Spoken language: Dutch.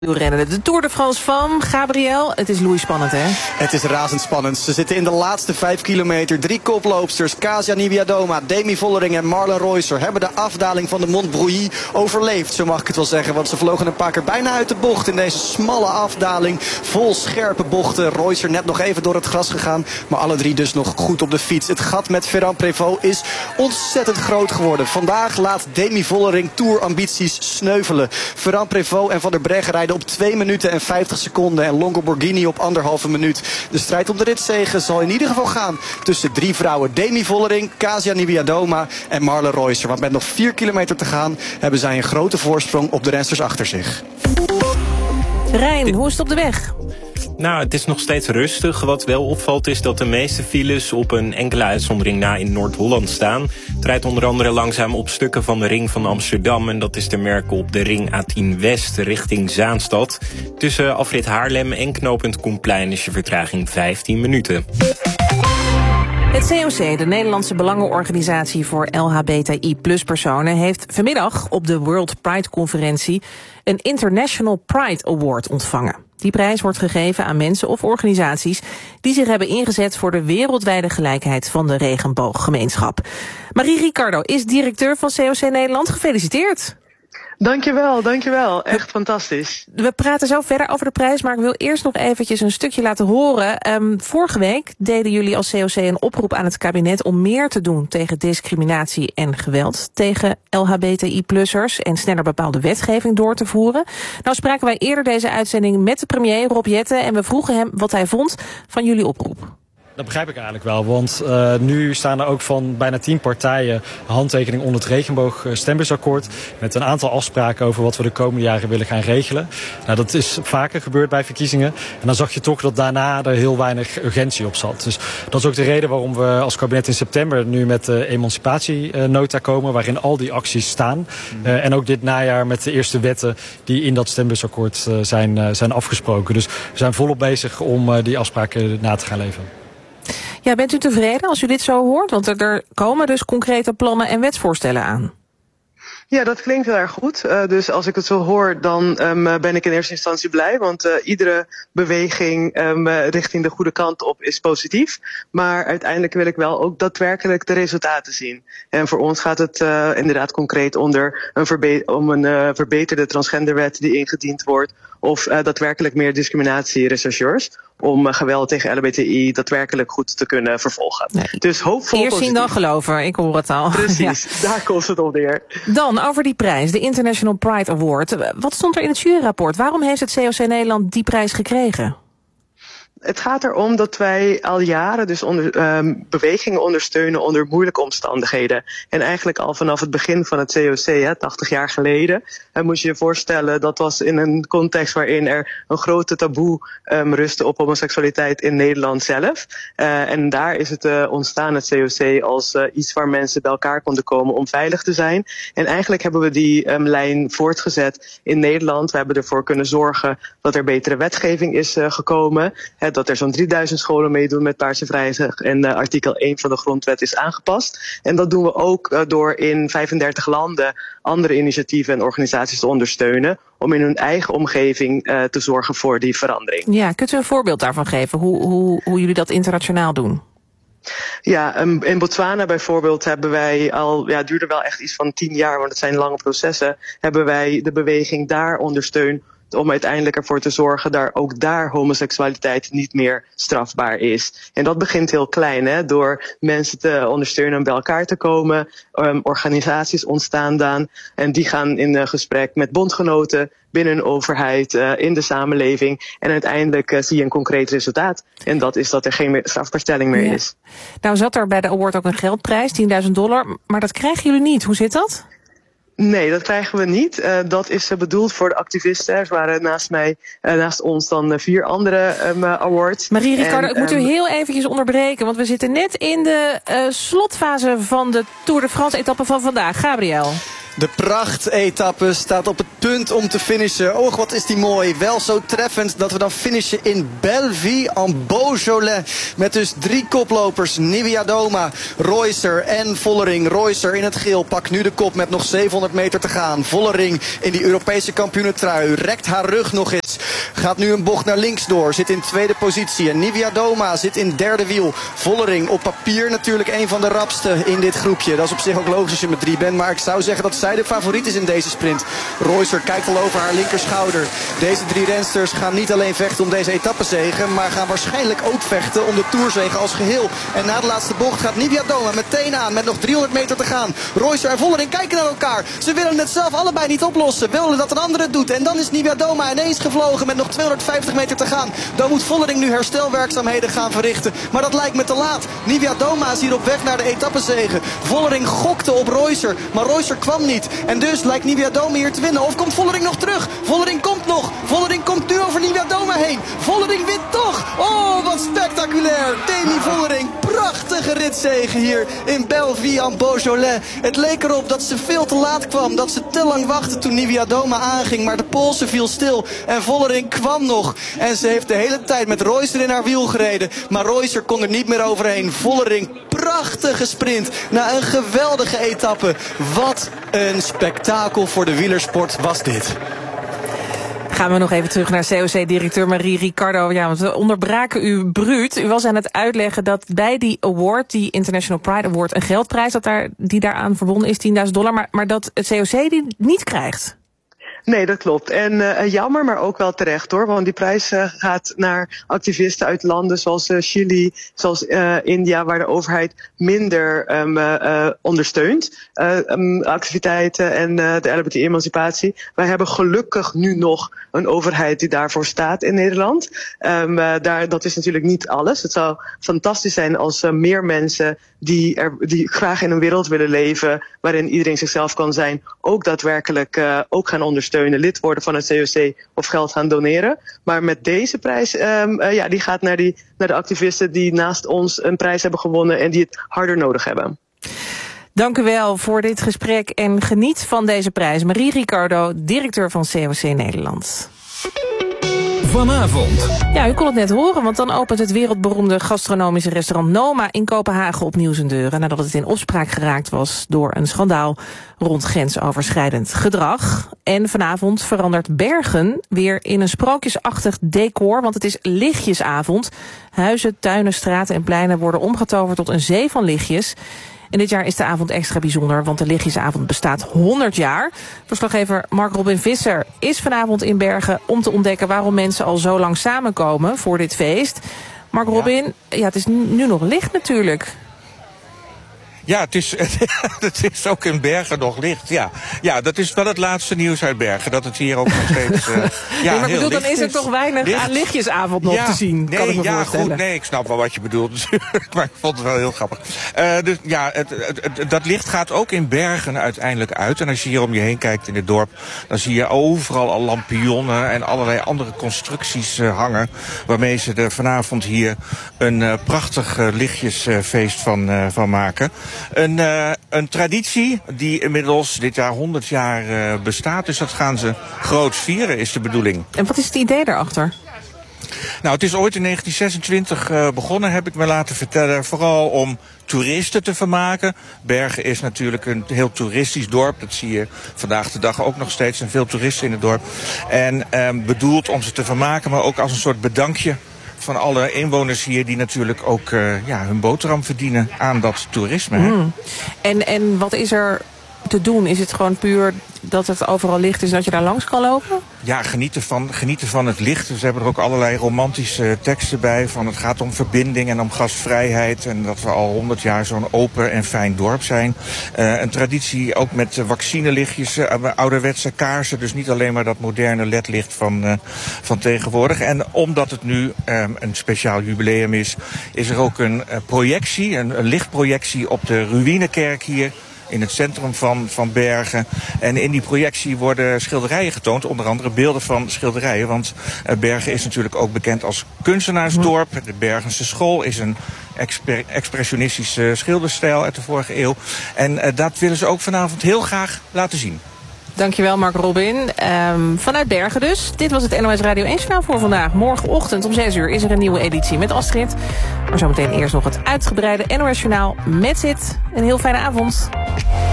Rennen. De Tour de France van Gabriel. Het is loeispannend, hè? Het is razendspannend. Ze zitten in de laatste 5 kilometer. 3 koploopsters, Kasia Niewiadoma, Demi Vollering en Marlen Reusser hebben de afdaling van de Mont Brouilly overleefd, zo mag ik het wel zeggen. Want ze vlogen een paar keer bijna uit de bocht in deze smalle afdaling. Vol scherpe bochten. Reusser net nog even door het gras gegaan. Maar alle drie dus nog goed op de fiets. Het gat met Ferrand-Prévot is ontzettend groot geworden. Vandaag laat Demi Vollering Tour-ambities sneuvelen. Ferrand-Prévot en Van der Breggen rijden op 2 minuten en 50 seconden. En Longo Borghini op 1,5 minuut. De strijd om de ritzege zal in ieder geval gaan tussen 3 vrouwen. Demi Vollering, Kasia Niewiadoma en Marlen Reusser. Want met nog 4 kilometer te gaan hebben zij een grote voorsprong op de rensters achter zich. Rijn, hoe is het op de weg? Nou, het is nog steeds rustig. Wat wel opvalt is dat de meeste files op een enkele uitzondering na in Noord-Holland staan. Het rijdt onder andere langzaam op stukken van de ring van Amsterdam. En dat is te merken op de ring A10 West richting Zaanstad. Tussen afrit Haarlem en knooppunt Koenplein is je vertraging 15 minuten. Het COC, de Nederlandse Belangenorganisatie voor LHBTI+-personen... heeft vanmiddag op de World Pride-conferentie een International Pride Award ontvangen. Die prijs wordt gegeven aan mensen of organisaties die zich hebben ingezet voor de wereldwijde gelijkheid van de regenbooggemeenschap. Marie Ricardo is directeur van COC Nederland. Gefeliciteerd. Dankjewel. Echt fantastisch. We praten zo verder over de prijs, maar ik wil eerst nog eventjes een stukje laten horen. Vorige week deden jullie als COC een oproep aan het kabinet om meer te doen tegen discriminatie en geweld tegen LHBTI-plussers en sneller bepaalde wetgeving door te voeren. Nou spraken wij eerder deze uitzending met de premier Rob Jetten en we vroegen hem wat hij vond van jullie oproep. Dat begrijp ik eigenlijk wel, want nu staan er ook van bijna 10 partijen een handtekening onder het regenboogstembuisakkoord met een aantal afspraken over wat we de komende jaren willen gaan regelen. Nou, dat is vaker gebeurd bij verkiezingen en dan zag je toch dat daarna er heel weinig urgentie op zat. Dus dat is ook de reden waarom we als kabinet in september nu met de emancipatienota komen, waarin al die acties staan. En ook dit najaar met de eerste wetten die in dat stembuisakkoord zijn afgesproken. Dus we zijn volop bezig om die afspraken na te gaan leven. Ja, bent u tevreden als u dit zo hoort? Want er komen dus concrete plannen en wetsvoorstellen aan. Ja, dat klinkt heel erg goed. Dus als ik het zo hoor, dan ben ik in eerste instantie blij. Want iedere beweging richting de goede kant op is positief. Maar uiteindelijk wil ik wel ook daadwerkelijk de resultaten zien. En voor ons gaat het inderdaad concreet om een verbeterde transgenderwet die ingediend wordt. Of daadwerkelijk meer discriminatierechercheurs. Om geweld tegen LHBTI daadwerkelijk goed te kunnen vervolgen. Nee. Dus hoopvol eerst zien dan geloven, ik hoor het al. Precies, daar komt het op neer. Dan over die prijs, de International Pride Award. Wat stond er in het juryrapport? Waarom heeft het COC Nederland die prijs gekregen? Het gaat erom dat wij al jaren dus bewegingen ondersteunen onder moeilijke omstandigheden. En eigenlijk al vanaf het begin van het COC, 80 jaar geleden, moet je je voorstellen, dat was in een context waarin er een grote taboe rustte op homoseksualiteit in Nederland zelf. En daar is het ontstaan, het COC, als iets waar mensen bij elkaar konden komen om veilig te zijn. En eigenlijk hebben we die lijn voortgezet in Nederland. We hebben ervoor kunnen zorgen dat er betere wetgeving is gekomen. Dat er zo'n 3000 scholen meedoen met Paarse Vrijdag en artikel 1 van de grondwet is aangepast. En dat doen we ook door in 35 landen andere initiatieven en organisaties te ondersteunen om in hun eigen omgeving te zorgen voor die verandering. Ja, kunt u een voorbeeld daarvan geven, hoe jullie dat internationaal doen? Ja, in Botswana bijvoorbeeld hebben wij al, het duurde wel echt iets van 10 jaar, want het zijn lange processen, hebben wij de beweging daar ondersteund om uiteindelijk ervoor te zorgen dat ook daar homoseksualiteit niet meer strafbaar is. En dat begint heel klein, door mensen te ondersteunen om bij elkaar te komen. Organisaties ontstaan dan en die gaan in gesprek met bondgenoten binnen een overheid, in de samenleving. En uiteindelijk zie je een concreet resultaat. En dat is dat er geen strafbaarstelling meer is. Nou zat er bij de award ook een geldprijs, $10.000, maar dat krijgen jullie niet. Hoe zit dat? Nee, dat krijgen we niet. Dat is bedoeld voor de activisten. Er waren naast ons dan 4 andere awards. Marie Ricardo, ik moet u heel eventjes onderbreken, want we zitten net in de slotfase van de Tour de France etappe van vandaag. Gabriel. De prachtetappe staat op het punt om te finishen. Och, wat is die mooi. Wel zo treffend dat we dan finishen in Belleville-en-Beaujolais. Met dus 3 koplopers. Niewiadoma, Reusser en Vollering. Reusser in het geel pakt nu de kop met nog 700 meter te gaan. Vollering in die Europese kampioenentrui. Rekt haar rug nog eens. Gaat nu een bocht naar links door. Zit in tweede positie. En Niewiadoma zit in derde wiel. Vollering op papier natuurlijk een van de rapste in dit groepje. Dat is op zich ook logisch als je met 3 bent. Maar ik zou zeggen dat zij de favoriet is in deze sprint. Reusser kijkt al over haar linkerschouder. Deze 3 rensters gaan niet alleen vechten om deze etappezege, maar gaan waarschijnlijk ook vechten om de Tourzege als geheel. En na de laatste bocht gaat Niewiadoma meteen aan met nog 300 meter te gaan. Reusser en Vollering kijken naar elkaar. Ze willen het zelf allebei niet oplossen. Willen dat een ander het doet. En dan is Niewiadoma ineens gevlogen met nog 250 meter te gaan. Dan moet Vollering nu herstelwerkzaamheden gaan verrichten. Maar dat lijkt me te laat. Niewiadoma is hier op weg naar de etappezege. Vollering gokte op Reusser, maar Reusser kwam niet. En dus lijkt Niewiadoma hier te winnen. Of komt Vollering nog terug? Vollering komt nog. Vollering komt nu over Niewiadoma heen. Vollering wint toch. Oh, wat spectaculair. Demi Vollering. Prachtige ritzege hier in Belleville-en-Beaujolais. Het leek erop dat ze veel te laat kwam. Dat ze te lang wachtte toen Niewiadoma aanging. Maar de Poolse viel stil. En Vollering kwam nog. En ze heeft de hele tijd met Reusser in haar wiel gereden. Maar Reusser kon er niet meer overheen. Vollering, prachtige sprint. Na een geweldige etappe. Wat een spektakel voor de wielersport was dit. Gaan we nog even terug naar COC-directeur Marie Ricardo. Ja, want we onderbraken u bruut. U was aan het uitleggen dat bij die award, die International Pride Award, een geldprijs die daaraan verbonden is, $10.000, maar dat het COC die niet krijgt. Nee, dat klopt. En jammer, maar ook wel terecht hoor. Want die prijs gaat naar activisten uit landen zoals Chili, zoals India, waar de overheid minder ondersteunt. Activiteiten en de LHBT-emancipatie. Wij hebben gelukkig nu nog een overheid die daarvoor staat in Nederland. Dat is natuurlijk niet alles. Het zou fantastisch zijn als meer mensen die graag in een wereld willen leven waarin iedereen zichzelf kan zijn, ook daadwerkelijk ook gaan ondersteunen, lid worden van het COC of geld gaan doneren. Maar met deze prijs, die gaat naar de activisten die naast ons een prijs hebben gewonnen en die het harder nodig hebben. Dank u wel voor dit gesprek en geniet van deze prijs. Marie Ricardo, directeur van COC Nederland. Vanavond. Ja, u kon het net horen, want dan opent het wereldberoemde gastronomische restaurant Noma in Kopenhagen opnieuw zijn deuren, nadat het in opspraak geraakt was door een schandaal rond grensoverschrijdend gedrag. En vanavond verandert Bergen weer in een sprookjesachtig decor, want het is lichtjesavond. Huizen, tuinen, straten en pleinen worden omgetoverd tot een zee van lichtjes. En dit jaar is de avond extra bijzonder, want de lichtjesavond bestaat 100 jaar. Verslaggever Mark Robin Visser is vanavond in Bergen om te ontdekken waarom mensen al zo lang samenkomen voor dit feest. Mark Robin, ja, het is nu nog licht natuurlijk. Ja, het is ook in Bergen nog licht. Ja, dat is wel het laatste nieuws uit Bergen. Dat het hier ook nog steeds nee, maar bedoel, dan is er toch weinig aan lichtjesavond nog te zien, kan ik me voorstellen. Goed, nee, ik snap wel wat je bedoelt natuurlijk. Maar ik vond het wel heel grappig. Dus ja, dat licht gaat ook in Bergen uiteindelijk uit. En als je hier om je heen kijkt in het dorp, dan zie je overal al lampionnen en allerlei andere constructies hangen, waarmee ze er vanavond hier een prachtig lichtjesfeest van maken. Een traditie die inmiddels dit jaar 100 jaar bestaat. Dus dat gaan ze groots vieren, is de bedoeling. En wat is het idee daarachter? Nou, het is ooit in 1926 begonnen, heb ik me laten vertellen. Vooral om toeristen te vermaken. Bergen is natuurlijk een heel toeristisch dorp. Dat zie je vandaag de dag ook nog steeds. Er zijn veel toeristen in het dorp. En bedoeld om ze te vermaken, maar ook als een soort bedankje van alle inwoners hier die natuurlijk ook hun boterham verdienen aan dat toerisme. En wat is er te doen? Is het gewoon puur dat het overal licht is en dat je daar langs kan lopen? Ja, genieten van het licht. Ze hebben er ook allerlei romantische teksten bij. Van het gaat om verbinding en om gastvrijheid. En dat we al 100 jaar zo'n open en fijn dorp zijn. Een traditie ook met vaccinelichtjes, ouderwetse kaarsen. Dus niet alleen maar dat moderne ledlicht van tegenwoordig. En omdat het nu een speciaal jubileum is er ook een projectie, een lichtprojectie op de Ruïnekerk hier in het centrum van Bergen. En in die projectie worden schilderijen getoond, onder andere beelden van schilderijen. Want Bergen is natuurlijk ook bekend als kunstenaarsdorp. De Bergense school is een expressionistische schilderstijl uit de vorige eeuw. En dat willen ze ook vanavond heel graag laten zien. Dankjewel, Mark Robin. Vanuit Bergen dus. Dit was het NOS Radio 1 Journaal voor vandaag. Morgenochtend om 6 uur is er een nieuwe editie met Astrid. Maar zometeen eerst nog het uitgebreide NOS Journaal met Zit. Een heel fijne avond.